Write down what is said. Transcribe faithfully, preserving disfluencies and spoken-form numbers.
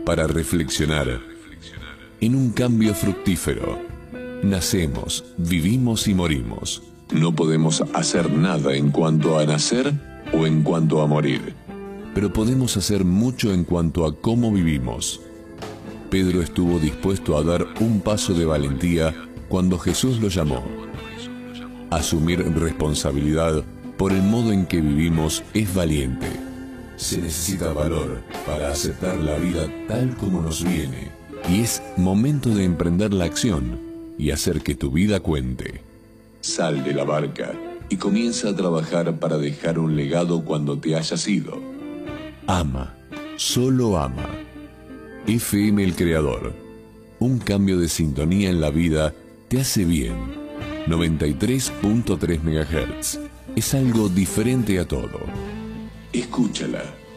para reflexionar en un cambio fructífero. Nacemos, vivimos y morimos. No podemos hacer nada en cuanto a nacer o en cuanto a morir, pero podemos hacer mucho en cuanto a cómo vivimos. Pedro estuvo dispuesto a dar un paso de valentía cuando Jesús lo llamó. Asumir responsabilidad por el modo en que vivimos es valiente. Se necesita valor para aceptar la vida tal como nos viene, y es momento de emprender la acción y hacer que tu vida cuente. Sal de la barca y comienza a trabajar para dejar un legado cuando te hayas ido. Ama, solo ama. F M El Creador. Un cambio de sintonía en la vida te hace bien. noventa y tres punto tres megahertz. Es algo diferente a todo. Escúchala.